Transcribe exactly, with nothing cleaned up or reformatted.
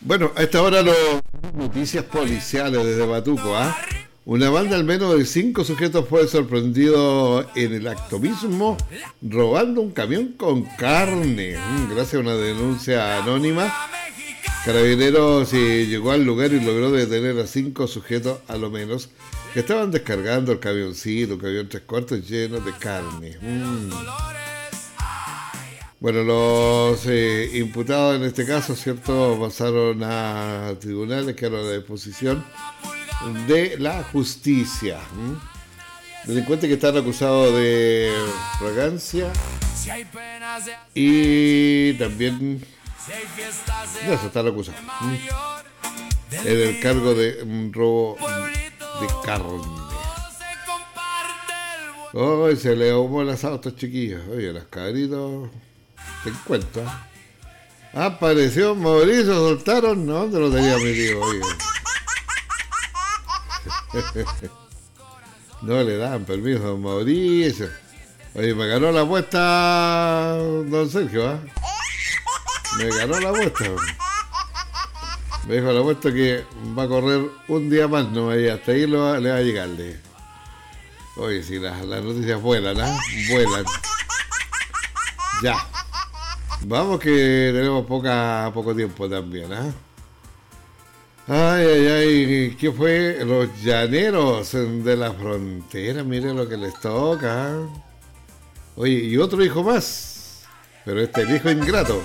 Bueno, a esta hora los noticias policiales desde Batuco, ¿ah? Una banda al menos de cinco sujetos fue sorprendido en el acto mismo robando un camión con carne. Mm, Gracias a una denuncia anónima, Carabineros eh, llegó al lugar y logró detener a cinco sujetos a lo menos que estaban descargando el camioncito, un camión tres cuartos lleno de carne. Mm. Bueno, los eh, imputados en este caso, ¿cierto?, pasaron a tribunales que eran la disposición de la justicia. ¿Mm? Delincuentes que están acusados de fragancia y también de eso están acusados. ¿Mm? En el cargo de un robo de carne. Oh, se le ahumó el asado a estos chiquillos. Oye, las cabritos. Te encuentro. Apareció Mauricio, soltaron. ¿No? ¿Dónde lo tenía metido? Oye. No le dan permiso a don Mauricio. Oye, me ganó la apuesta don Sergio, ¿ah? ¿eh? Me ganó la apuesta. Me dijo la apuesta que va a correr un día más, no y hasta ahí lo va, le va a llegarle. Oye, si las, las noticias vuelan, ¿ah? ¿eh? Vuelan. Ya. Vamos que tenemos poca, poco tiempo también, ¿ah? ¿eh? Ay, ay, ay, ¿qué fue? Los llaneros de la frontera, miren lo que les toca. Oye, y otro hijo más, pero este es el hijo ingrato.